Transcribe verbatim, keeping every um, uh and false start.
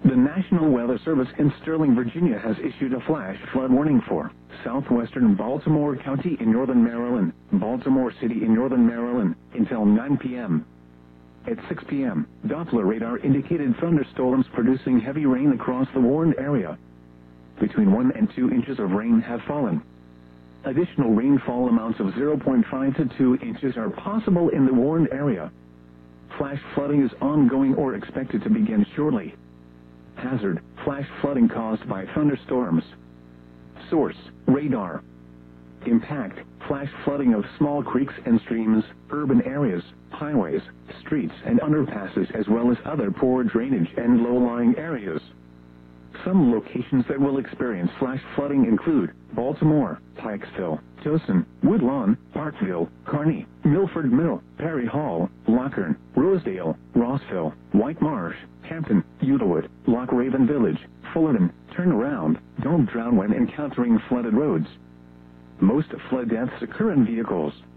The National Weather Service in Sterling, Virginia has issued a flash flood warning for southwestern Baltimore County in northern Maryland, Baltimore City in northern Maryland, until nine p m At six p m, Doppler radar indicated thunderstorms producing heavy rain across the warned area. Between one and two inches of rain have fallen. Additional rainfall amounts of zero point five to two inches are possible in the warned area. Flash flooding is ongoing or expected to begin shortly. Hazard: flash flooding caused by thunderstorms. Source: radar. Impact: flash flooding of small creeks and streams, urban areas, highways, streets and underpasses, as well as other poor drainage and low-lying areas. Some locations that will experience flash flooding include Baltimore, Pikesville, Towson, Woodlawn, Parkville, Kearney, Milford Mill, Perry Hall, Lockern, Rosedale, Rossville, White Marsh, Hampton, Eutawood, Loch Raven Village, Fullerton. Turn around. Don't drown when encountering flooded roads. Most flood deaths occur in vehicles.